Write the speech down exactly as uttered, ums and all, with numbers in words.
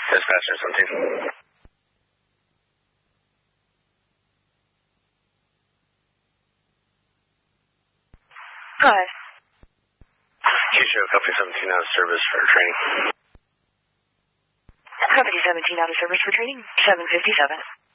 Dispatcher seventeen. Hi. Q-Show, Company seventeen out of service for training. Company seventeen out of service for training. seven fifty-seven.